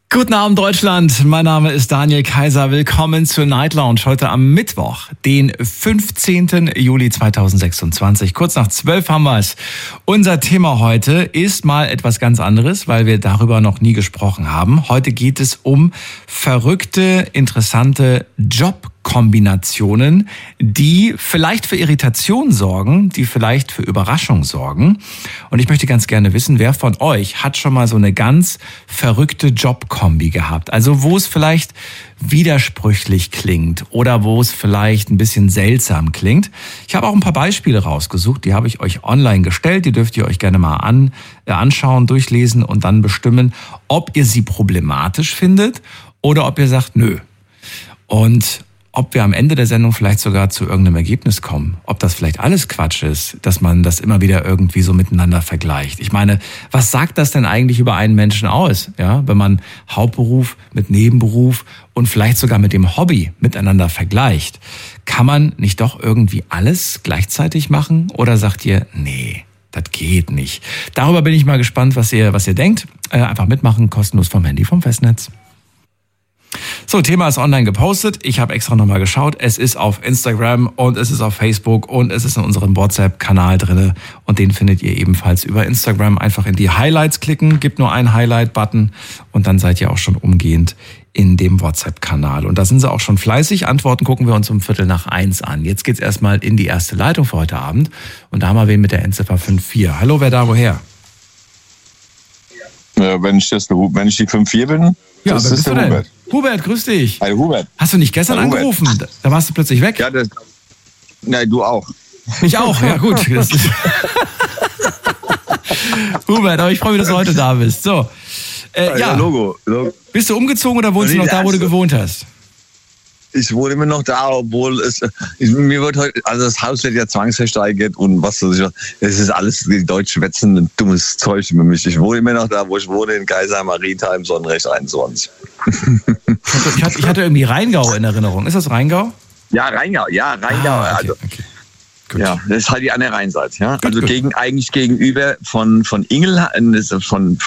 Guten Abend Deutschland, mein Name ist Daniel Kaiser. Willkommen zur Night Lounge heute am Mittwoch, den 15. Juli 2026. Kurz nach 12 haben wir es. Unser Thema heute ist mal etwas ganz anderes, weil wir darüber noch nie gesprochen haben. Heute geht es um verrückte, interessante Jobkombinationen, die vielleicht für Irritation sorgen, die vielleicht für Überraschung sorgen. Und ich möchte ganz gerne wissen, wer von euch hat schon mal so eine ganz verrückte Jobkombi gehabt? Also wo es vielleicht widersprüchlich klingt oder wo es vielleicht ein bisschen seltsam klingt. Ich habe auch ein paar Beispiele rausgesucht, die habe ich euch online gestellt. Die dürft ihr euch gerne mal anschauen, durchlesen und dann bestimmen, ob ihr sie problematisch findet oder ob ihr sagt, nö. Und ob wir am Ende der Sendung vielleicht sogar zu irgendeinem Ergebnis kommen, ob das vielleicht alles Quatsch ist, dass man das immer wieder irgendwie so miteinander vergleicht. Ich meine, was sagt das denn eigentlich über einen Menschen aus, ja, wenn man Hauptberuf mit Nebenberuf und vielleicht sogar mit dem Hobby miteinander vergleicht? Kann man nicht doch irgendwie alles gleichzeitig machen oder sagt ihr, nee, das geht nicht? Darüber bin ich mal gespannt, was ihr denkt. Einfach mitmachen, kostenlos vom Handy, vom Festnetz. So, Thema ist online gepostet. Ich habe extra nochmal geschaut. Es ist auf Instagram und es ist auf Facebook und es ist in unserem WhatsApp-Kanal drinne. Und den findet ihr ebenfalls über Instagram. Einfach in die Highlights klicken, gibt nur einen Highlight-Button und dann seid ihr auch schon umgehend in dem WhatsApp-Kanal. Und da sind sie auch schon fleißig. Antworten gucken wir uns um 1:45 an. Jetzt geht's erstmal in die erste Leitung für heute Abend. Und da haben wir wen mit der Endziffer 54. Hallo, wer da, woher? Wenn ich die 5-4 bin, ja, das ist der Hubert. Hubert, grüß dich. Hi, Hubert. Hast du nicht gestern angerufen? Da warst du plötzlich weg. Ja, nein, du auch. Ich auch, ja gut. Hubert, aber ich freue mich, dass du heute da bist. So, ja, Logo. Bist du umgezogen oder wohnst du noch da, wo du gewohnt hast? Ich wohne immer noch da, obwohl mir wird heute, also das Haus wird ja zwangsversteigert und was weiß ich, es ist alles, die Deutschen schwätzen ein dummes Zeug über mich. Ich wohne immer noch da, wo ich wohne, in Geisheim-Marienthal, Sonnenrecht 21. Ich hatte irgendwie Rheingau in Erinnerung. Ist das Rheingau? Ja, Rheingau. Okay, Also, okay. Gut. Ja, das ist halt die andere Rheinseite. Ja? Gut, also gut. eigentlich gegenüber von Ingel, von